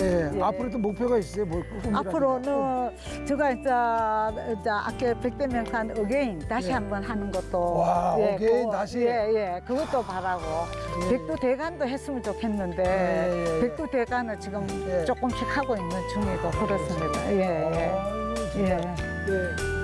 예. 예. 앞으로 또 목표가 있어요? 뭐 꿈이라든가? 앞으로는 제가 이제 아까 백대명산 어게인 다시 예. 한번 하는 것도 와, 어게인 다시? 예, 그것도 바라고 예. 백두대간도 했으면 좋겠는데 예. 백두대간은 지금 예. 조금씩 하고 있는 중이고 그렇습니다. 예, 예. 아유, 진짜. 예. 예.